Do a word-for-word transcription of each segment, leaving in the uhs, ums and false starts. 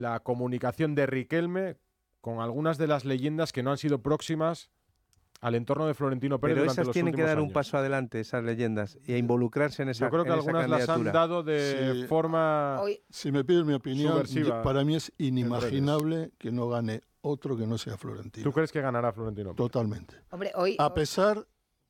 la comunicación de Riquelme con algunas de las leyendas que no han sido próximas al entorno de Florentino Pérez Pero durante esas los tienen que dar años. un paso adelante, esas leyendas, y a involucrarse en esa Yo creo que en algunas las han dado de sí, forma hoy, Si me pides mi opinión, subversiva, yo, para mí es inimaginable que no gane otro que no sea Florentino. ¿Tú crees que ganará Florentino Pérez? Totalmente. Hombre, hoy, A hoy- pesar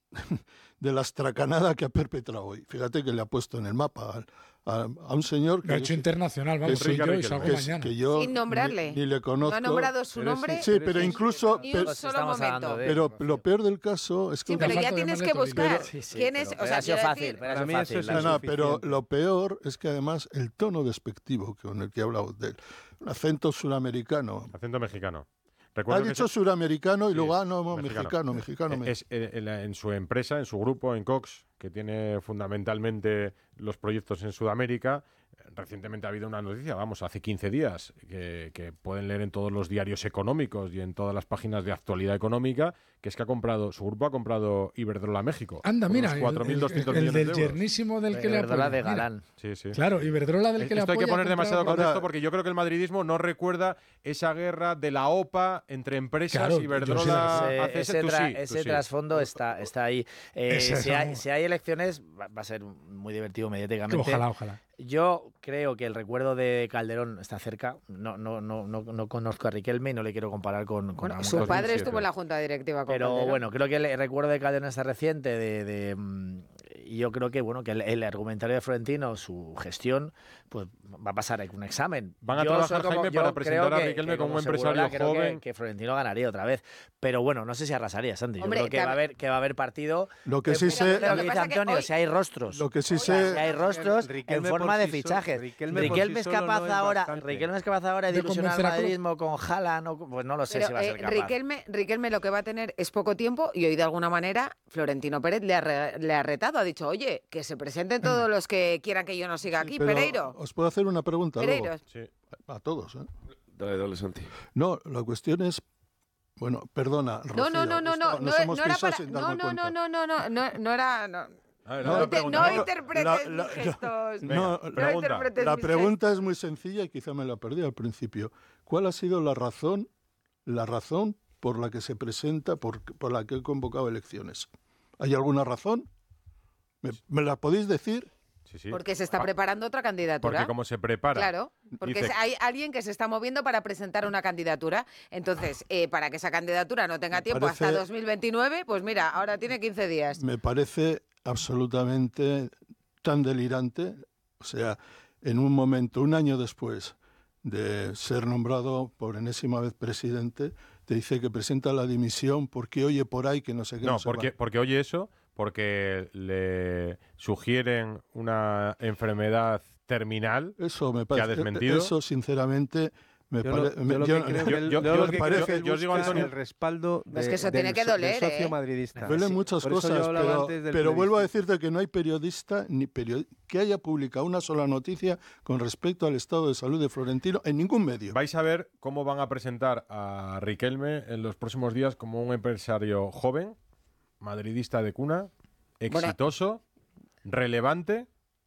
de la estracanada que ha perpetrado hoy. Fíjate que le ha puesto en el mapa a, a, a un señor que... Lo ha hecho internacional, vamos, que soy sí, yo y que- salgo que, mañana. que yo sin nombrarle. ni, ni le conozco. No ha nombrado su Pero nombre. Sí, pero incluso... Ni pero- un solo momento. pero lo peor del caso es que... Sí, pero falta ya de tienes llamarle que buscar Toribio. Sí, sí, quién pero- es. pero O sea, ha sido quiero fácil, decir, pero ha Para sido mí fácil. eso es No, no, insuficiente. pero lo peor es que además el tono despectivo con el que ha hablado de él, un acento suramericano. Acento mexicano. Ha Recuerdo que dicho se- suramericano y Sí, luego, ah, no, no, mexicano. mexicano, mexicano. me- Es, eh, en, la- en su empresa, en su grupo, en Cox, que tiene fundamentalmente los proyectos en Sudamérica, eh, recientemente ha habido una noticia, vamos, hace quince días, que, que pueden leer en todos los diarios económicos y en todas las páginas de actualidad económica, que es que ha comprado, su grupo ha comprado Iberdrola México. Anda, por mira, unos el, cuatro mil doscientos el- el millones del de euros. yernísimo del que le Iberdrola apoya. de Mira, Galán. Sí, sí. claro, Iberdrola del que le Esto hay apoya. que poner ha demasiado comprado- contexto porque yo creo que el madridismo no recuerda esa guerra de la O P A entre empresas, Claro, yo Iberdrola, sí la Ese, A C S, ese tú tra- sí, tú ese sí. trasfondo está, está ahí. Eh, Ese es si, hay, algo- si hay elecciones, va, va a ser muy divertido mediáticamente. Ojalá, ojalá. Yo creo que el recuerdo de Calderón está cerca. No, no, no, no, no conozco a Riquelme y no le quiero comparar con, con Bueno, Ramón su Cosme. padre dos mil siete. estuvo en la junta directiva con Pero Calderón. bueno, creo que el recuerdo de Calderón está reciente. De, de, mm, y yo creo que bueno que el, el argumentario de Florentino, su gestión, pues va a pasar un examen. Van a Yo trabajar, soy como- Jaime, yo para presentar creo a que- Riquelme que como un Segurola empresario creo que- joven. Que, Florentino ganaría otra vez. Pero bueno, no sé si arrasaría, Santi. Yo Hombre, creo que va, a tam- haber, que va a haber partido. Lo que Eh, sí pero sé- lo Lo que que dice pasa que Antonio, hoy- si hay rostros. Lo que sí Si hay sé... rostros Riquelme en forma por de sí fichajes. solo- Riquelme por Riquelme sí es solo capaz no es ahora, bastante. Riquelme es capaz ahora de De ilusionar al convencer a Clo- madridismo con Haaland, o- pues no lo sé Pero, si va a ser eh, capaz. Riquelme, Riquelme lo que va a tener es poco tiempo y hoy de alguna manera Florentino Pérez le ha, re- le ha retado, ha dicho, oye, que se presenten todos los que quieran que yo no siga aquí, pero Pereiro. ¿os puedo hacer una pregunta luego? Pereiro. Sí. A todos, ¿eh? Dale, dale, Santi. No, la cuestión es... Bueno, perdona, No, Rocío, no, no, no, esto no, no, nos hemos no era pisado para, sin no, darme no, no, cuenta. no, no, no, no, no era, no, A ver, no, ahora inte- pregunta. no no, interpretes la- mis la- gestos, Venga, No, no pregunta. interpretes La mis pregunta es muy sencilla y quizá me la perdí al principio. ¿Cuál ha sido la razón, la razón por la que se presenta, por, por la que he convocado elecciones? ¿Hay alguna razón? ¿Me, me la podéis decir? Sí, sí. Porque se está Ah, preparando otra candidatura. Porque como se prepara. Claro, porque dice- es- hay alguien que se está moviendo para presentar una candidatura. Entonces, eh, para que esa candidatura no tenga tiempo parece- hasta dos mil veintinueve, pues mira, ahora tiene quince días. Me parece absolutamente tan delirante. O sea, en un momento, un año después de ser nombrado por enésima vez presidente, te dice que presenta la dimisión porque oye por ahí que no sé qué. No, sé porque, cuál. porque oye eso, porque le sugieren una enfermedad terminal. Eso me ha parece. desmentido. Eso, sinceramente, me Yo lo, parece. yo lo que creo que, yo- el- yo- yo yo- lo que parece- creo que él yo os digo, busca es Antonio- el respaldo de, Es que eso del tiene que so- del doler, socio ¿eh? madridista. Duelen Sí, muchas por eso cosas, yo hablaba pero, antes del pero vuelvo a plebiscito. decirte que no hay periodista ni periodi- que haya publicado una sola noticia con respecto al estado de salud de Florentino en ningún medio. Vais a ver cómo van a presentar a Riquelme en los próximos días como un empresario joven, madridista de cuna, exitoso, relevante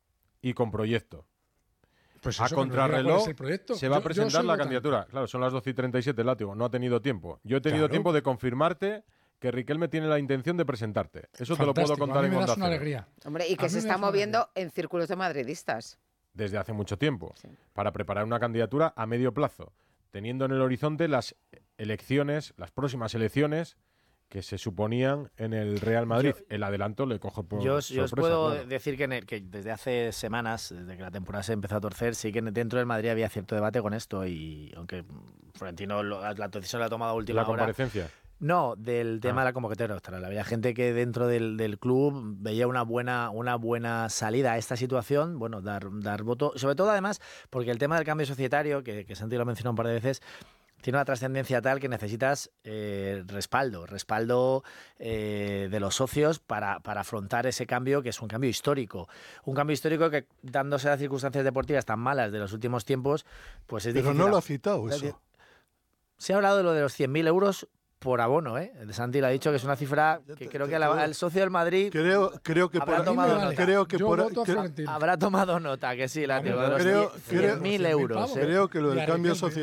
y con proyecto. Pues A eso, que nos diga contrarreloj cuál es el proyecto. se va a Yo- yo presentar soy la votante. candidatura. Claro, son las doce y treinta y siete, Látigo. No ha tenido tiempo. Yo he tenido Claro. tiempo de confirmarte que Riquelme tiene la intención de presentarte. Eso te lo puedo Fantástico, contar a mí en me Onda das una Cero. alegría. Hombre, y A que mí se me está das una moviendo alegría. en círculos de madridistas. Desde hace mucho tiempo, Sí. para preparar una candidatura a medio plazo, teniendo en el horizonte las elecciones, las próximas elecciones que se suponían en el Real Madrid. Yo- el adelanto le coge por Yo, os- yo os sorpresa, puedo claro. decir que, en el- que desde hace semanas, desde que la temporada se empezó a torcer, sí que dentro del Madrid había cierto debate con esto y aunque Florentino lo- la decisión la ha tomado a última La hora. comparecencia. No, del tema Ah. de la convocatoria electoral. Había gente que dentro del, del club veía una buena, una buena salida a esta situación, bueno, dar, dar voto, sobre todo además porque el tema del cambio societario, que, que Santi lo ha mencionado un par de veces, tiene una trascendencia tal que necesitas eh, respaldo, respaldo eh, de los socios para, para afrontar ese cambio, que es un cambio histórico. Un cambio histórico que, dándose las circunstancias deportivas tan malas de los últimos tiempos, pues es Pero difícil. no lo ha citado Es eso. decir, se ha hablado de lo de los cien mil euros por abono, ¿eh? El Santi lo ha dicho que es una cifra que creo que la- el socio del Madrid Creo, creo que Habrá por, tomado nota. creo que Yo por voto a que- Florentino. habrá tomado nota, que sí, la Hombre, de los creo- diez- creo- diez mil euros. pavos. ¿eh? creo que lo Y del cambio Riquelme.